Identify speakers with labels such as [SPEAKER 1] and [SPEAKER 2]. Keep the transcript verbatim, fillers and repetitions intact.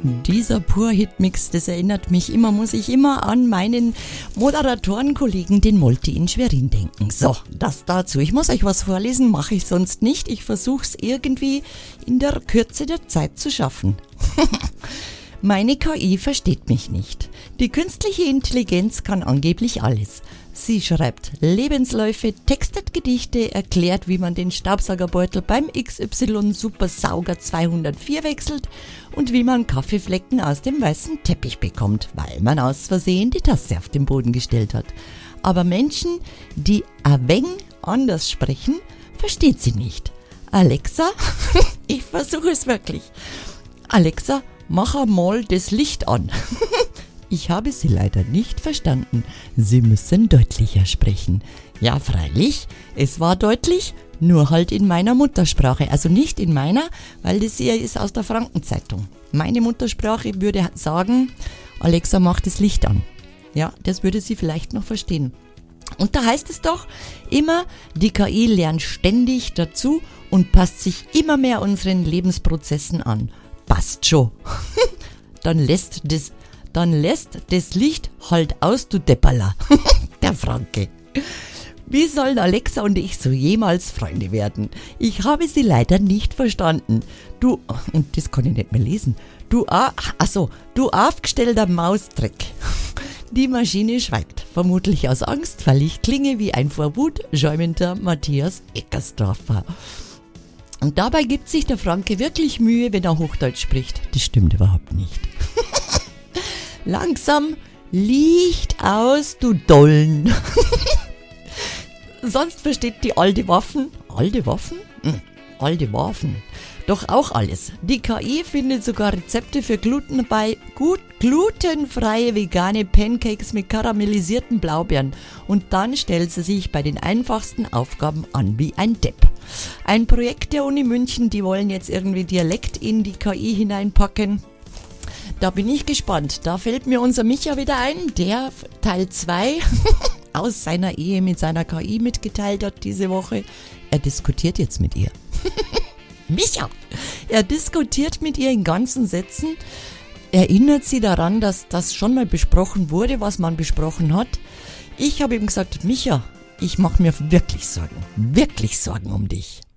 [SPEAKER 1] Dieser Pur-Hit-Mix, das erinnert mich immer, muss ich immer an meinen Moderatorenkollegen, den Molti in Schwerin, denken. So, das dazu. Ich muss euch was vorlesen, mache ich sonst nicht. Ich versuche es irgendwie in der Kürze der Zeit zu schaffen. Meine K I versteht mich nicht. Die künstliche Intelligenz kann angeblich alles. Sie schreibt Lebensläufe, textet Gedichte, erklärt, wie man den Staubsaugerbeutel beim X Y Super Sauger zweihundertvier wechselt und wie man Kaffeeflecken aus dem weißen Teppich bekommt, weil man aus Versehen die Tasse auf den Boden gestellt hat. Aber Menschen, die ein wenig anders sprechen, versteht sie nicht. Alexa, ich versuche es wirklich. Alexa, mach einmal das Licht an. Ich habe Sie leider nicht verstanden. Sie müssen deutlicher sprechen. Ja, freilich, es war deutlich, nur halt in meiner Muttersprache. Also nicht in meiner, weil das hier ist aus der Frankenzeitung. Meine Muttersprache würde sagen, Alexa, mach das Licht an. Ja, das würde sie vielleicht noch verstehen. Und da heißt es doch immer, die K I lernt ständig dazu und passt sich immer mehr unseren Lebensprozessen an. Passt schon. Dann lässt das Dann lässt das Licht halt aus, du Depperler. Der Franke. Wie sollen Alexa und ich so jemals Freunde werden? Ich habe sie leider nicht verstanden. Du, und das kann ich nicht mehr lesen. Du, achso, du aufgestellter Mausdreck. Die Maschine schweigt, vermutlich aus Angst, weil ich klinge wie ein vor Wut schäumender Matthias Eckersdorfer. Und dabei gibt sich der Franke wirklich Mühe, wenn er Hochdeutsch spricht. Das stimmt überhaupt nicht. Langsam, Licht aus, du Dollen. Sonst versteht die alte Waffen, alte Waffen? Hm, alte Waffen. Doch auch alles. Die K I findet sogar Rezepte für glutenfrei, gut, glutenfreie vegane Pancakes mit karamellisierten Blaubeeren. Und dann stellt sie sich bei den einfachsten Aufgaben an wie ein Depp. Ein Projekt der Uni München, die wollen jetzt irgendwie Dialekt in die K I hineinpacken. Da bin ich gespannt. Da fällt mir unser Micha wieder ein, der Teil zwei aus seiner Ehe mit seiner K I mitgeteilt hat diese Woche. Er diskutiert jetzt mit ihr. Micha! Er diskutiert mit ihr in ganzen Sätzen, erinnert sie daran, dass das schon mal besprochen wurde, was man besprochen hat. Ich habe ihm gesagt, Micha, ich mache mir wirklich Sorgen, wirklich Sorgen um dich.